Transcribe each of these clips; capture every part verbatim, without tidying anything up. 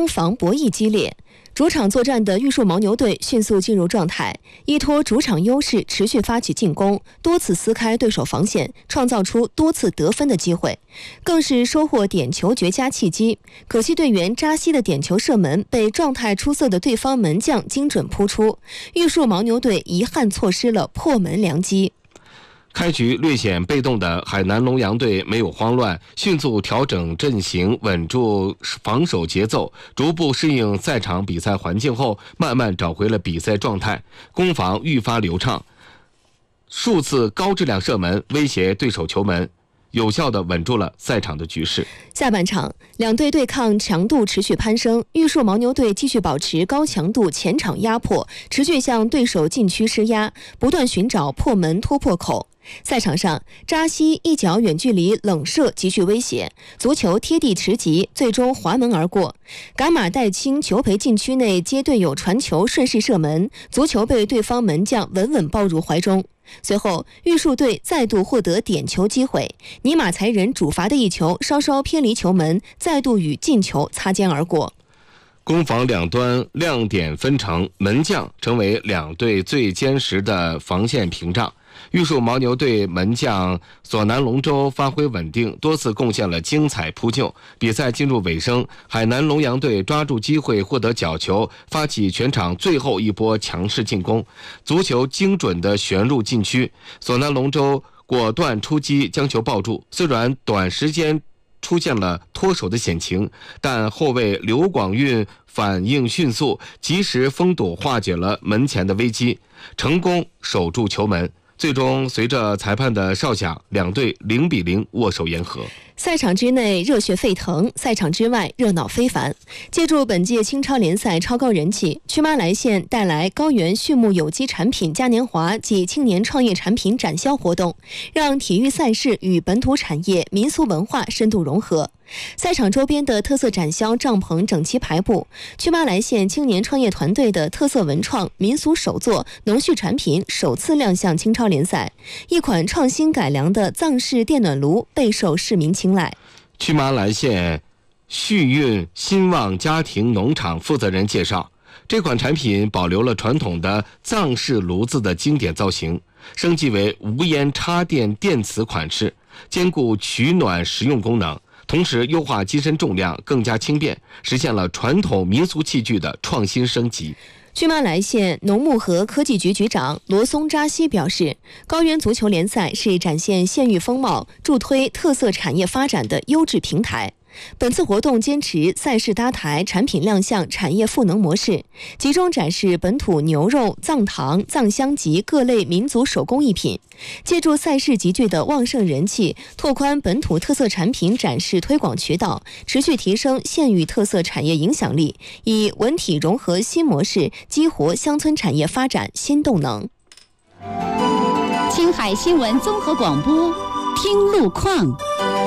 攻防博弈激烈。主场作战的玉树牦牛队迅速进入状态，依托主场优势持续发起进攻，多次撕开对手防线，创造出多次得分的机会，更是收获点球绝佳契机。可惜队员扎西的点球射门被状态出色的对方门将精准扑出，玉树牦牛队遗憾错失了破门良机。 开局略显被动的海南龙洋队没有慌乱，迅速调整阵型，稳住防守节奏，逐步适应赛场比赛环境后，慢慢找回了比赛状态，攻防愈发流畅，数次高质量射门威胁对手球门，有效地稳住了赛场的局势。 下半场，两队对抗强度持续攀升，玉树牦牛队继续保持高强度前场压迫，持续向对手禁区施压，不断寻找破门突破口。赛场上，扎西一脚远距离冷射极具威胁，足球贴地直击，最终滑门而过。噶马戴清球陪禁区内接队友传球顺势射门，足球被对方门将稳稳抱入怀中。随后，玉树队再度获得点球机会，尼马才人主罚的一球稍稍偏离球门，再度与进球擦肩而过。 攻防两端亮点纷呈，门将成为两队最坚实的防线屏障。玉树牦牛队门将索南龙舟发挥稳定，多次贡献了精彩扑救。比赛进入尾声，海南龙洋队抓住机会获得角球，发起全场最后一波强势进攻，足球精准地旋入禁区，索南龙舟果断出击将球抱住。虽然短时间出现了脱手的险情，但后卫刘广运反应迅速，及时封堵化解了门前的危机，成功守住球门。最终随着裁判的哨响，两队零比零握手言和。 赛场之内热血沸腾，赛场之外热闹非凡。借助本届青超联赛超高人气，曲妈来县带来高原畜牧有机产品嘉年华暨青年创业产品展销活动，让体育赛事与本土产业、民俗文化深度融合。赛场周边的特色展销帐篷整齐排布，曲妈来县青年创业团队的特色文创、民俗手作、农畜产品首次亮相青超联赛。一款创新改良的藏式电暖炉备受市民青睐。 曲妈来县旭运兴旺家庭农场负责人介绍，这款产品保留了传统的藏式炉子的经典造型，升级为无烟插电电磁款式，兼顾取暖实用功能，同时优化机身重量，更加轻便，实现了传统民俗器具的创新升级。 曲妈来县农牧和科技局局长罗松扎西表示，高原足球联赛是展现县域风貌、助推特色产业发展的优质平台。本次活动坚持赛事搭台、产品亮相、产业赋能模式，集中展示本土牛肉、藏糖、藏香及各类民族手工艺品，借助赛事集聚的旺盛人气，拓宽本土特色产品展示推广渠道，持续提升县域特色产业影响力，以文体融合新模式激活乡村产业发展新动能。 青海新闻综合广播，听路况。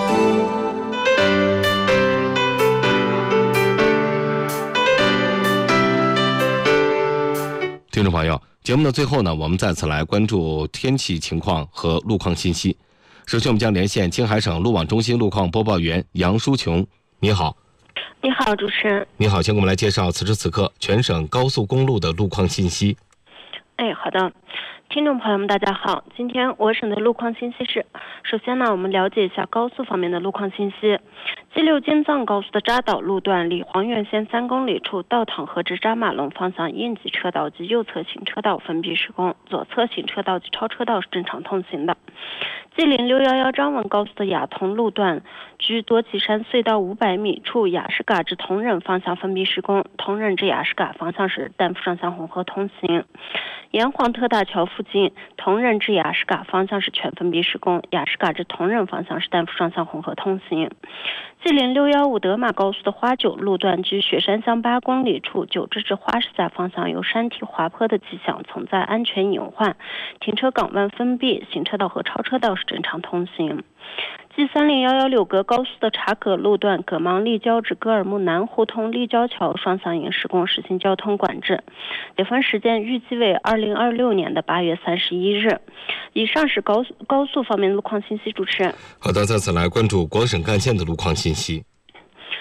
听众朋友，节目的最后呢，我们再次来关注天气情况和路况信息。首先，我们将连线青海省路网中心路况播报员杨淑琼。你好。 你好，主持人。 你好，请给我们来介绍此时此刻全省高速公路的路况信息。 哎，好的。听众朋友们大家好，今天我省的路况信息是，首先呢，我们了解一下高速方面的路况信息。G 六京藏高速的扎导路段离黄源县三公里处道塘河至扎马龙方向应急车道及右侧行车道封闭施工，左侧行车道及超车道是正常通行的。G 零六一一张文高速的雅通路段距多岐山隧道五百米处雅士嘎至同仁方向封闭施工，同仁至雅士嘎方向是单幅上下混合通行。沿黄特大桥附近，同仁至雅士嘎方向是全封闭施工，雅士嘎至同仁方向是单幅上下混合通行。G 零六一五德马高速的花九路段距雪山乡八公里处，九至至花市下方向有山体滑坡的迹象，存在安全隐患，停车港湾封闭，行车道和超车道是正常通行。G 三零一一六格高速的察葛路段葛芒立交至格尔木南胡同立交桥双向营施工，实行交通管制，解封时间预计为二零二六年的八月三十一日。以上是高速高速方面的路况信息，主持人。 好的，再次来关注国省干线的路况信息。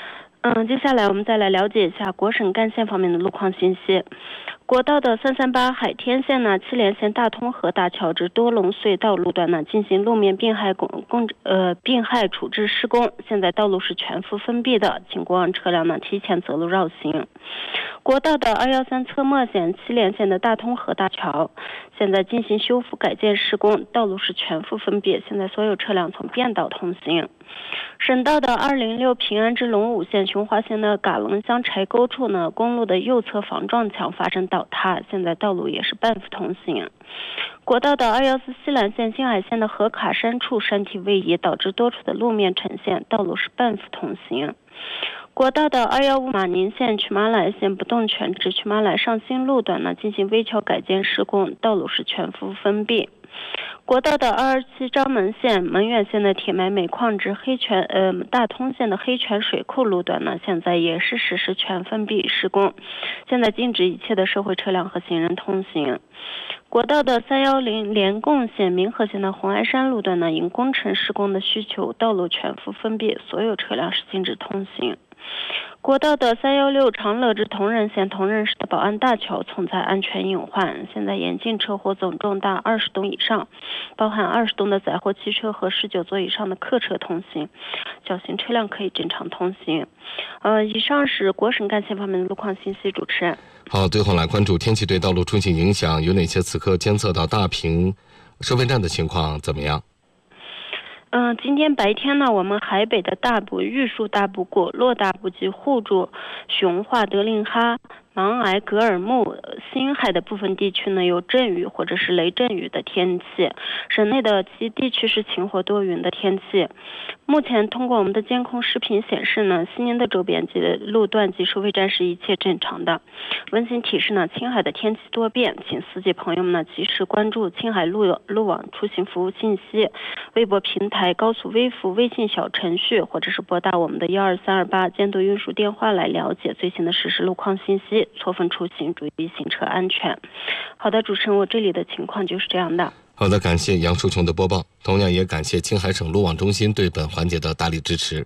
嗯，接下来我们再来了解一下国省干线方面的路况信息。国道的三三八海天线呢，七连线大通河大桥至多隆隧道路段呢，进行路面病害工工呃病害处置施工，现在道路是全幅封闭的，请过往车辆呢提前择路绕行。国道的二一三侧墨线七连线的大通河大桥，现在进行修复改建施工，道路是全幅封闭，现在所有车辆从变道通行。省道的二零六平安至龙武线雄华线的嘎楞乡柴沟处呢，公路的右侧防撞墙发生倒塌，现在道路也是半幅通行。国道的二一四西兰线青海线的河卡山处山体位移，导致多处的路面呈现，道路是半幅通行。国道的二一五马宁线曲马来线不动泉至曲马来上新路段呢，进行微桥改建施工，道路是全幅封闭。国道的二二七张门线门远线的铁埋煤矿至黑泉呃大通线的黑泉水库路段呢，现在也是实施全封闭施工，现在禁止一切的社会车辆和行人通行。国道的三一零连贡线民和线的红崖山路段呢，因工程施工的需求，道路全幅封闭，所有车辆是禁止通行。国道的三一六长乐至同仁线同仁市的宝安大桥存在安全隐患，现在严禁车祸总重大二十吨以上，包含二十吨的载货汽车和十九座以上的客车通行，小型车辆可以正常通行。呃，以上是国省干线方面的路况信息，主持人。 好，最后来关注天气对道路出行影响有哪些？此刻监测到大坪收费站的情况怎么样？ 嗯、呃，今天白天呢，我们海北的大埔、玉树大埔、果洛大埔及互助、雄化、德令哈、芒崖、格尔木、新海的部分地区呢，有阵雨或者是雷阵雨的天气，省内的其地区是晴或多云的天气。目前通过我们的监控视频显示呢，西宁的周边及路段及收费站是一切正常的。温馨提示呢，青海的天气多变，请司机朋友们呢及时关注青海路路网出行服务信息、微博平台、高速微服、微信小程序，或者是拨打我们的幺二三二八监督运输电话来了解最新的实时路况信息，错峰出行，注意行车安全。好的，主持人，我这里的情况就是这样的。 好的，感谢杨树琼的播报，同样也感谢青海省路网中心对本环节的大力支持。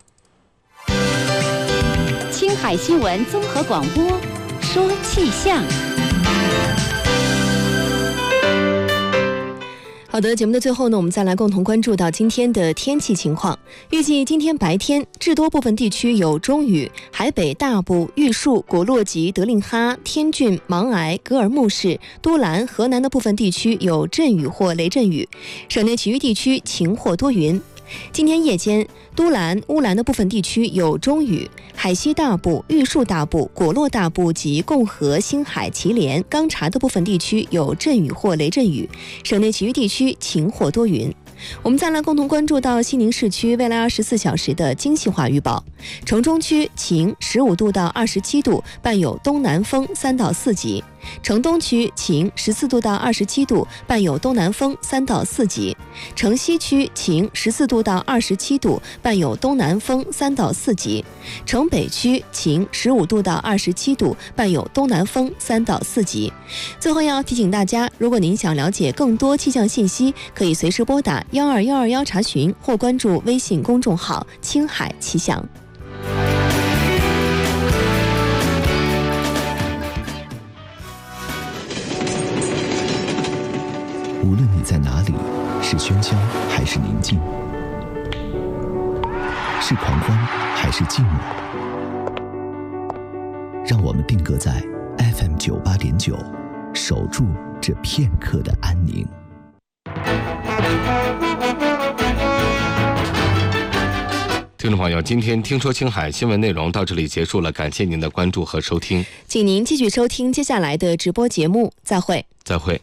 青海新闻综合广播，说气象。 好的，节目的最后呢，我们再来共同关注到今天的天气情况。预计今天白天至多部分地区有中雨，海北大埔、玉树、果洛及德令哈、天峻、芒崖、格尔木市、都兰、河南的部分地区有阵雨或雷阵雨，省内其余地区晴或多云。今天夜间，都兰、乌兰的部分地区有中雨，海西大部、玉树大部、果洛大部及共和、星海、祁连、钢察的部分地区有阵雨或雷阵雨，省内其余地区晴或多云。我们再来共同关注到西宁市区未来二十四小时的精细化预报。城中区晴，十五度到二十七度，伴有东南风三到四级。城东区晴，十四度到二十七度，伴有东南风三到四级。城西区晴，十四度到二十七度，伴有东南风三到四级。城北区晴，十五度到二十七度，伴有东南风三到四级。最后要提醒大家，如果您想了解更多气象信息，可以随时拨打幺二幺二幺查询，或关注微信公众号青海气象。 无论你在哪里，是喧嚣还是宁静，是狂欢还是寂寞，让我们定格在 F M 九八点九，守住这片刻的安宁。 听众朋友，今天听说青海新闻内容到这里结束了，感谢您的关注和收听， 请您继续收听接下来的直播节目，再会。 再会。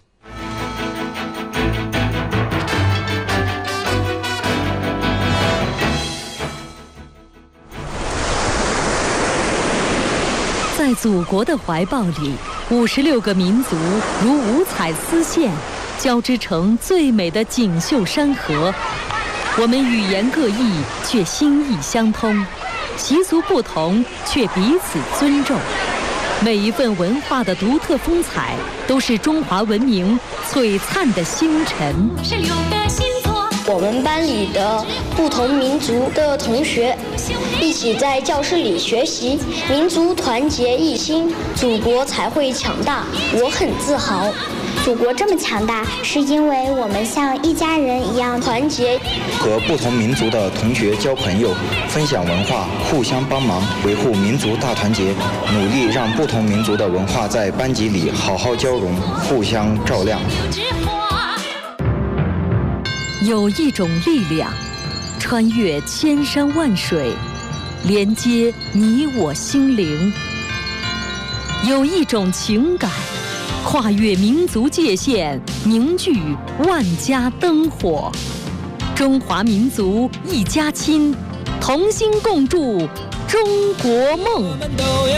在祖国的怀抱里，五十六个民族如五彩丝线，交织成最美的锦绣山河。我们语言各异，却心意相通；习俗不同，却彼此尊重。每一份文化的独特风采，都是中华文明璀璨的星辰。 是有个星座我们班里的不同民族的同学一起在教室里学习，民族团结一心，祖国才会强大。我很自豪。 祖国这么强大，是因为我们像一家人一样团结。 和不同民族的同学交朋友，分享文化，互相帮忙，维护民族大团结，努力让不同民族的文化在班级里好好交融，互相照亮。 有一种力量，穿越千山万水，连接你我心灵；有一种情感，跨越民族界限，凝聚万家灯火。中华民族一家亲，同心共筑中国梦。